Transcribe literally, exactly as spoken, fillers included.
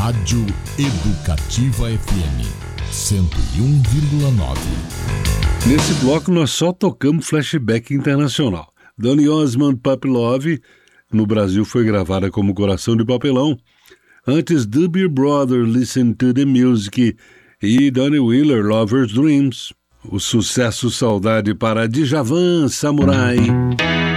Rádio Educativa F M cento e um vírgula nove. Nesse bloco nós só tocamos flashback internacional. Donny Osmond, Puppy Love, no Brasil foi gravada como Coração de Papelão. Antes, Doobie Brother, Listen to the Music e Donny Wheeler, Lover's Dreams. O sucesso Saudade para Djavan, Samurai.